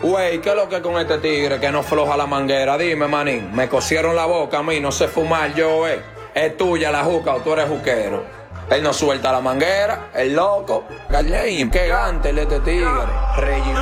Güey, ¿qué es lo que con este tigre que no floja la manguera? Dime, manín, me cosieron la boca a mí, no sé fumar yo, ¿Es tuya la juca o tú eres juquero? Él no suelta la manguera, el loco. Qué gante este tigre.